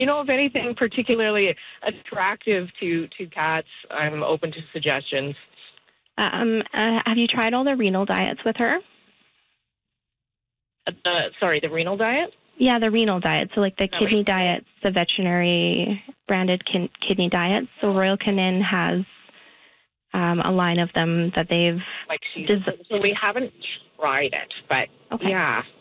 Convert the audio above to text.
If anything particularly attractive to cats, I'm open to suggestions. Have you tried all the renal diets with her? The renal diet? Yeah, the renal diet. So like the kidney diets, the veterinary branded kidney diets. So Royal Canin has a line of them that they've... So we haven't tried it, but yeah.